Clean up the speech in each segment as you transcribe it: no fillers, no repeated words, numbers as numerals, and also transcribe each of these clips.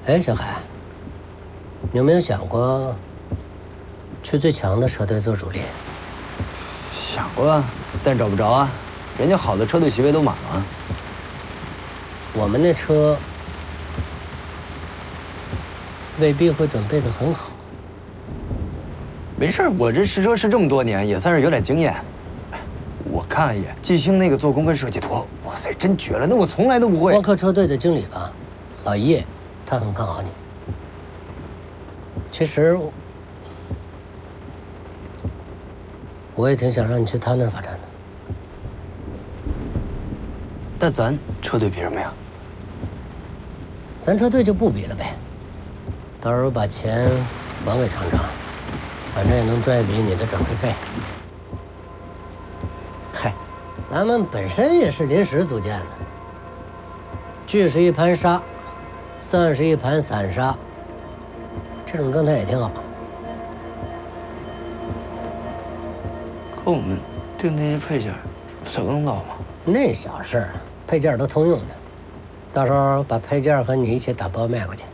哎，小海，你有没有想过去最强的车队做主力？ 想过啊，但找不着啊，人家好的车队席位都满了。 我们那车未必会准备得很好。 没事，我这试车试这么多年，也算是有点经验。我看了一眼季星那个做工跟设计图，哇塞，真绝了！那我从来都不会。 沃克车队的经理吧，老叶，他很看好你。其实我也挺想让你去他那儿发展的。 但咱车队比什么呀？ 咱车队就不比了呗，到时候把钱还给厂长，反正也能赚一笔你的转会费。嗨，咱们本身也是临时组建的，聚是一盘沙，散是一盘散沙，这种状态也挺好。 可我们订那些配件，不才刚到吗？ 那小事儿，配件都通用的，到时候把配件和你一起打包卖过去。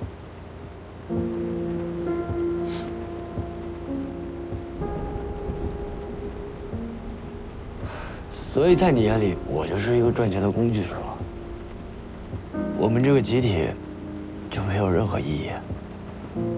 所以在你眼里，我就是一个赚钱的工具，是吧？我们这个集体就没有任何意义。